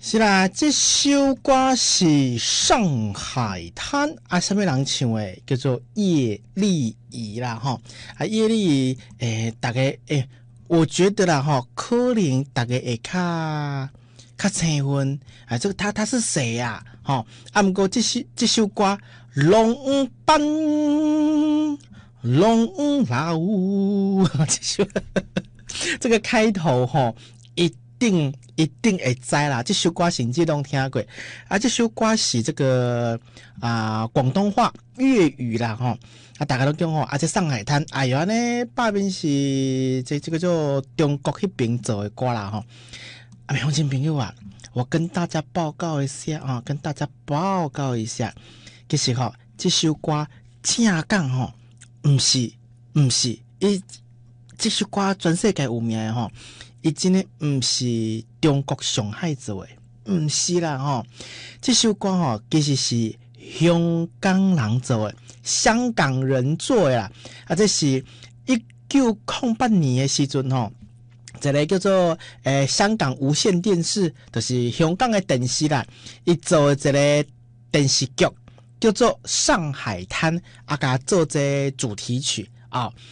是啦，这首歌是《上海滩》啊，什么人唱的？叫做叶丽仪啦，哈啊，叶丽仪，大家我觉得啦，哈，可能大家会较青分啊，这个他是谁呀？哈，啊，不过这首歌，龙班龙老，这首这个开头哈，一定会知啦，这首歌甚至拢听过啊。这首歌是这个广东话粤语啦吼啊，大家都讲吼啊，这上海滩哎呦呢，八面是这个叫中国那边做的歌啦吼。啊，乡亲朋友啊，我跟大家报告一下啊，其实吼这首歌正讲吼，不是，这首歌全世界有名的吼。伊真诶毋是中国上海做诶，毋是啦吼。这首歌吼其实是香港人做诶，香港人做诶啦。啊，这是1908年诶时阵吼，一个叫做香港无线电视，就是香港诶电视啦，伊做一个电视剧叫做《上海滩》，啊，甲做这主题曲啊。